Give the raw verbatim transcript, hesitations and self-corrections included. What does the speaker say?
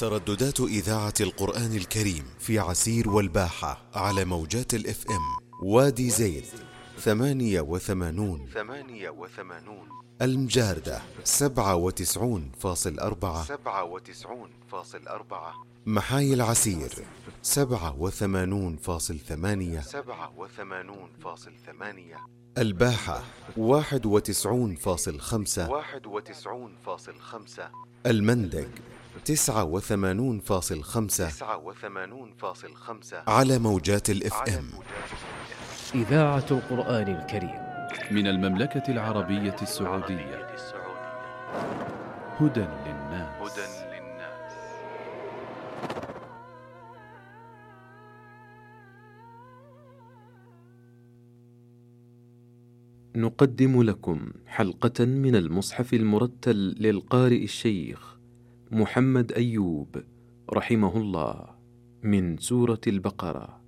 ترددات إذاعة القرآن الكريم في عسير والباحة على موجات الاف ام وادي زيد ثمانية وثمانون ثمانية وثمانون المجاردة سبعة وتسعون فاصل أربعة سبعة وتسعون فاصل أربعة محاي العسير سبعة وثمانون فاصل ثمانية سبعة وثمانون فاصل ثمانية الباحة واحد وتسعون فاصل خمسة واحد وتسعون فاصل خمسة المندق تسعة وثمانون فاصل خمسة تسعة وثمانون فاصل خمسة على موجات الاف ام. إذاعة القرآن الكريم من المملكة العربية السعودية. هدى للناس. هدى للناس. نقدم لكم حلقة من المصحف المرتل للقارئ الشيخ محمد أيوب رحمه الله من سورة البقرة.